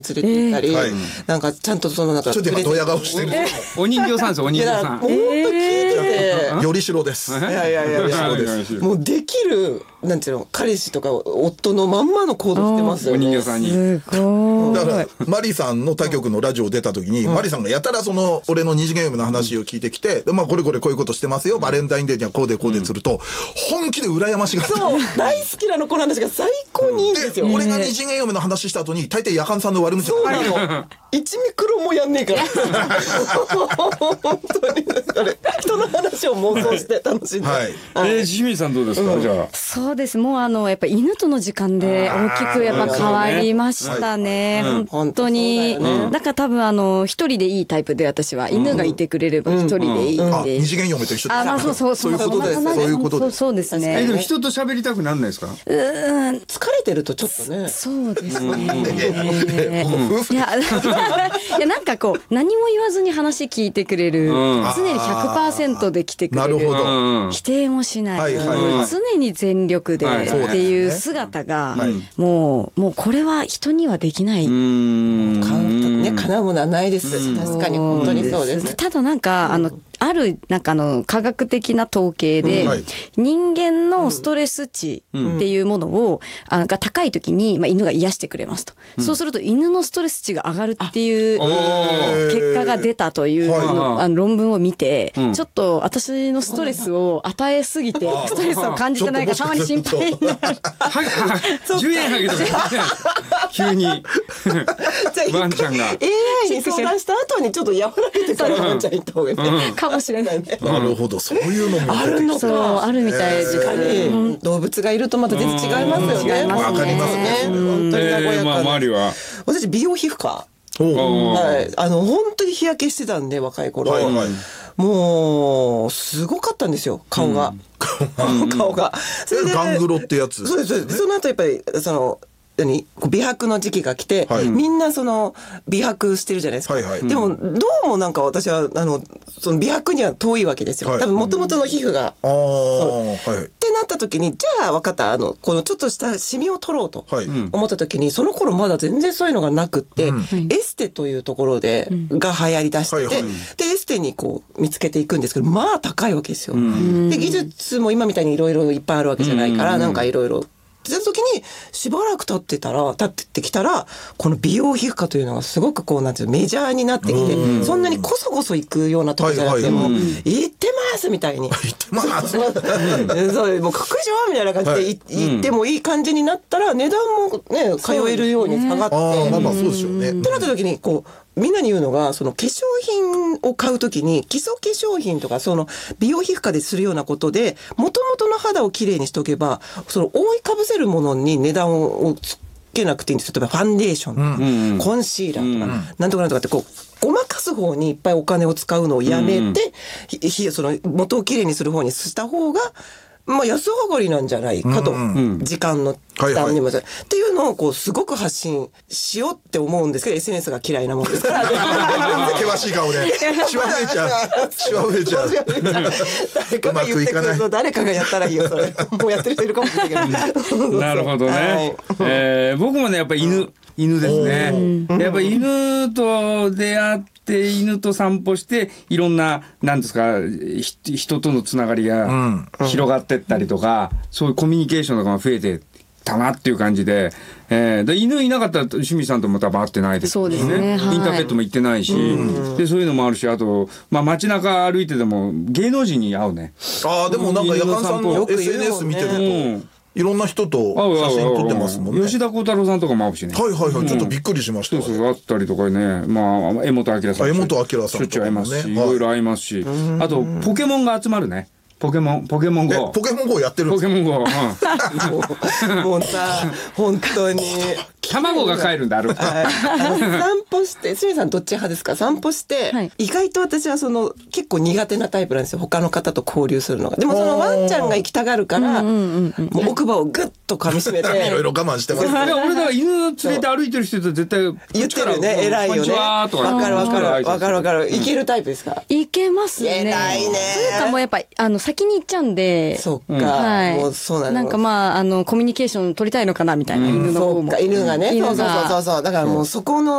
連れて行ったり、なんかちゃんとそのなんかちょっと今ドヤ顔してる。 お人形さんです、お人形さん。 本当聞いてよりしろです。 いやもうできるなんていうの、彼氏とか夫のまんまの行動してますよね。 お人形さんに。 すごい。 だからマリさんの他局のラジオ出た時に、マリさんがやたらその俺の二次元読みの話を聞いてきて、まあこれこういうことしてますよ、バレンタインデーにはこうですると、本気で羨ましがって。 そう大好きなのこの話が最高にいいんですよ。 俺が二次元嫁の話した後に大抵夜間さんの悪口そうなの。1ミクロもやんねえから本当に人の話を妄想して楽しんで。 清水さんどうですか、じゃあ。 そうです。もうやっぱ犬との時間で大きくやっぱ変わりましたね。本当に。だから多分一人でいいタイプで、私は犬がいてくれれば一人でいいんで。 二次元嫁と一緒です。そういうことです。 そういうことです。 そうですね。 でも人と喋りたくなんないですか？ 疲れてるとちょっとね。 そうですね。いやなんかこう何も言わずに話聞いてくれる、常に 100% で来てくれる、否定もしない、常に全力でっていう姿が、もうこれは人にはできない。 叶うものはないです。確かに本当にそうです。 ただなんかあるなんか科学的な統計で、人間のストレス値っていうものをが高い時に犬が癒してくれますと。そうすると犬のストレス値が上がるっていう結果が出たという論文を見て、ちょっと私のストレスを与えすぎてストレスを感じてないかたまに心配になる。 10円ハゲとか急にワンちゃんが AI に相談した後にちょっと和らげてからワンちゃん行った方がいいね。 かもしれないね。 なるほど、そういうのもあるのか。 あるみたいです。 動物がいるとまた全然違いますよね。 わかりますね。 本当に和やか周りは私美容皮膚科。本当に日焼けしてたんで若い頃。もうすごかったんですよ、顔が。顔が。 ガングロってやつ。 そうです。その後やっぱり美白の時期が来て、みんなその美白してるじゃないですか。でもどうもなんか私はその美白には遠いわけですよ。多分元々の皮膚が。ってなった時に、じゃあ分かった、このちょっとしたシミを取ろうと思った時に、その頃まだ全然そういうのがなくって、エステというところでが流行りだして、でエステにこう見つけていくんですけど、まあ高いわけですよ。で技術も今みたいにいろいろいっぱいあるわけじゃないから、なんかいろいろその時にしばらく経ってきたら、この美容皮膚科というのがすごくこうなんていうメジャーになってきて、そんなにこそこそ行くようなとこじゃなくても行ってますみたいに、行ってますそうもう確定みたいな感じで行ってもいい感じになったら、値段もね通えるように下がって、 そうですよね。 ってなった時にこうみんなに言うのが、その化粧品を買うときに基礎化粧品とかその美容皮膚科でするようなことで、元々の肌をきれいにしておけば、その覆いかぶせるものに値段をつけなくていいんです。例えばファンデーションとか、コンシーラーとか、なんとかなんとかってこうごまかす方にいっぱいお金を使うのをやめて、その元をきれいにする方にした方がまあ安上がりなんじゃないかと、時間の負担にも、っていうのをこうすごく発信しようって思うんですけど、 SNS が嫌いなもんですから険しい顔でシワ増えちゃう誰かが言ってくると、誰かがやったらいいよそれもうやってる人いるかもしれないけどなるほどね、僕もねやっぱり犬ですね。やっぱり犬と出会って犬と散歩して、いろんななんですか人とのつながりが広がってったりとか、そういうコミュニケーションとかが増えてたなっていう感じで、で犬いなかったら清水さんとも多分会ってないですよね。インターネットも行ってないし、でそういうのもあるし、あと街中歩いてても芸能人に会うね。 でもなんか夜間さんの SNS 見てるといろんな人と写真撮ってますもんね。 吉田鋼太郎さんとかも会うしね。 ちょっとびっくりしました。 そうあったりとかね、江本明さんしょっちゅう会いますし、いろいろ会いますし、あとポケモンが集まるね。ポケモン GO やってるんですか？ ポケモン GO もうさ本当に卵が帰るんだ散歩して、清水さんどっち派ですか？散歩して、意外と私は結構苦手なタイプなんですよ、他の方と交流するのが。でもそのワンちゃんが行きたがるから、もう奥歯をグッと噛みしめていろいろ我慢してます。 俺だから犬連れて歩いてる人と絶対言ってるね、偉いよね。わかる。いけるタイプですか？ いけますね。 偉いね。 というかもうやっぱ先に行っちゃうんで。 そっか。もうそうなの。 なんかコミュニケーション取りたいのかなみたいな、犬の方も。 犬ががね、そうそうそうそう、だからもうそこの